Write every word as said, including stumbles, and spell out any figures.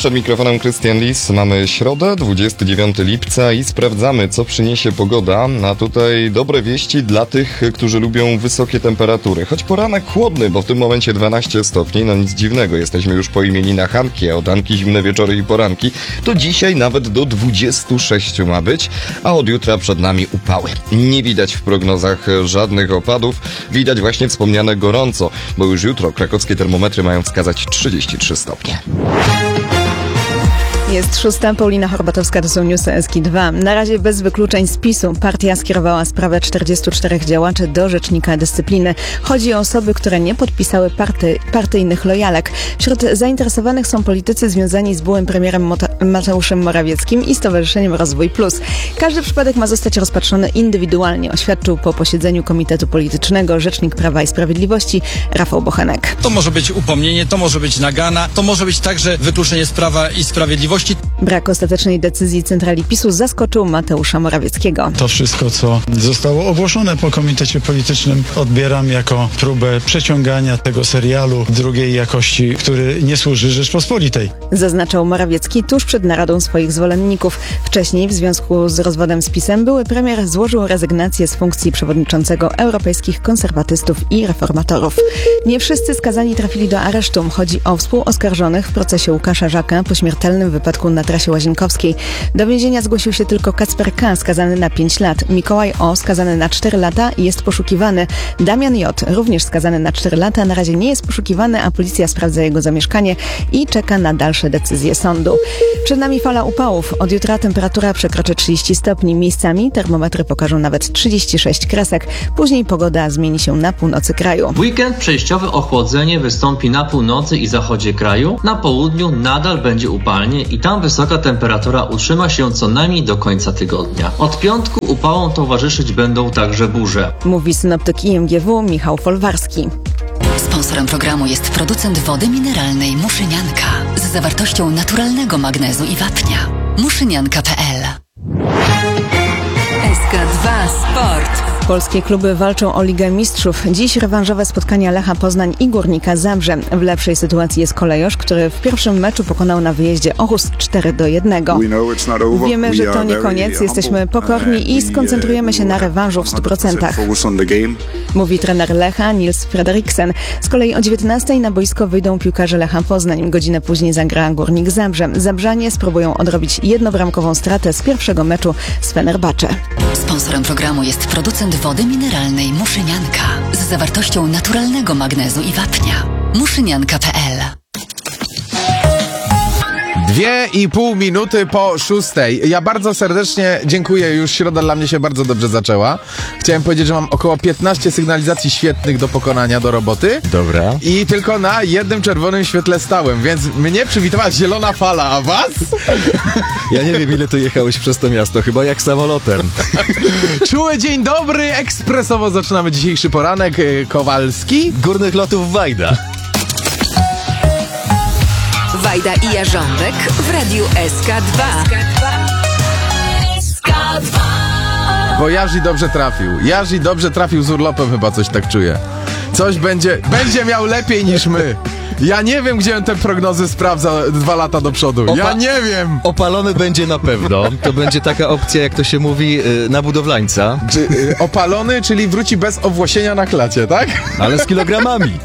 Przed mikrofonem Krystian Lis. Mamy środę, dwudziestego dziewiątego lipca i sprawdzamy, co przyniesie pogoda. A tutaj dobre wieści dla tych, którzy lubią wysokie temperatury. Choć poranek chłodny, bo w tym momencie dwanaście stopni, no nic dziwnego. Jesteśmy już po imieninach Hanki, a od Hanki zimne wieczory i poranki. To dzisiaj nawet do dwudziestu sześciu ma być, a od jutra przed nami upały. Nie widać w prognozach żadnych opadów. Widać właśnie wspomniane gorąco, bo już jutro krakowskie termometry mają wskazać trzydzieści trzy stopnie. Jest szósta, Paulina Horbatowska, to są newsy S K dwa. Na razie bez wykluczeń z PiSu. Partia skierowała sprawę czterdziestu czterech działaczy do Rzecznika Dyscypliny. Chodzi o osoby, które nie podpisały party, partyjnych lojalek. Wśród zainteresowanych są politycy związani z byłym premierem Mota- Mateuszem Morawieckim i Stowarzyszeniem Rozwój Plus. Każdy przypadek ma zostać rozpatrzony indywidualnie, oświadczył po posiedzeniu Komitetu Politycznego rzecznik Prawa i Sprawiedliwości Rafał Bochenek. To może być upomnienie, to może być nagana, to może być także wykluczenie z Prawa i Sprawiedliwości. Brak ostatecznej decyzji centrali PiSu zaskoczył Mateusza Morawieckiego. To wszystko, co zostało ogłoszone po komitecie politycznym, odbieram jako próbę przeciągania tego serialu drugiej jakości, który nie służy Rzeczpospolitej. Zaznaczał Morawiecki tuż przed naradą swoich zwolenników. Wcześniej w związku z rozwodem z PiS-em były premier złożył rezygnację z funkcji przewodniczącego Europejskich Konserwatystów i Reformatorów. Nie wszyscy skazani trafili do aresztu. Chodzi o współoskarżonych w procesie Łukasza Żaka po śmiertelnym wypadku na trasie Łazienkowskiej. Do więzienia zgłosił się tylko Kacper K., skazany na pięć lat. Mikołaj O., skazany na cztery lata i jest poszukiwany. Damian J., również skazany na cztery lata, na razie nie jest poszukiwany, a policja sprawdza jego zamieszkanie i czeka na dalsze decyzje sądu. Przed nami fala upałów. Od jutra temperatura przekroczy trzydzieści stopni. Miejscami termometry pokażą nawet trzydzieści sześć kresek. Później pogoda zmieni się na północy kraju. W weekend przejściowe ochłodzenie wystąpi na północy i zachodzie kraju. Na południu nadal będzie upalnie i tam wysoka temperatura utrzyma się co najmniej do końca tygodnia. Od piątku upałom towarzyszyć będą także burze. Mówi synoptyk I M G W Michał Folwarski. Sponsorem programu jest producent wody mineralnej Muszynianka z zawartością naturalnego magnezu i wapnia. muszynianka kropka p l. S K dwa Sport. Polskie kluby walczą o Ligę Mistrzów. Dziś rewanżowe spotkania Lecha Poznań i Górnika Zabrze. W lepszej sytuacji jest Kolejorz, który w pierwszym meczu pokonał na wyjeździe Ochózz cztery do jednego. Wiemy, że to nie koniec, jesteśmy pokorni i skoncentrujemy się na rewanżu w stu procentach. Mówi trener Lecha Nils Frederiksen. Z kolei o dziewiętnastej na boisko wyjdą piłkarze Lecha Poznań. Godzinę później zagra Górnik Zabrze. Zabrzanie spróbują odrobić jednobramkową stratę z pierwszego meczu z Fenerbahce. Sponsorem programu jest producent wody mineralnej Muszynianka z zawartością naturalnego magnezu i wapnia. muszynianka kropka p l. Dwie i pół minuty po szóstej. Ja bardzo serdecznie dziękuję, już środa dla mnie się bardzo dobrze zaczęła. Chciałem powiedzieć, że mam około piętnaście sygnalizacji świetnych do pokonania, do roboty. Dobra. I tylko na jednym czerwonym świetle stałem, więc mnie przywitała zielona fala, a was? Ja nie wiem, ile tu jechałeś przez to miasto, chyba jak samolotem. Czuły dzień dobry, ekspresowo zaczynamy dzisiejszy poranek. Kowalski. Górnych lotów Wajda. Wajda i Jarząbek w Radiu S K dwa. S K dwa. Bo Jarzi dobrze trafił. Jarzi dobrze trafił z urlopem, chyba coś tak czuję. Coś będzie, będzie miał lepiej niż my. Ja nie wiem, gdzie on te prognozy sprawdza dwa lata do przodu. Opa- ja nie wiem. Opalony będzie na pewno. To będzie taka opcja, jak to się mówi, yy, na budowlańca. Czy, yy, opalony, czyli wróci bez owłosienia na klacie, tak? Ale z kilogramami.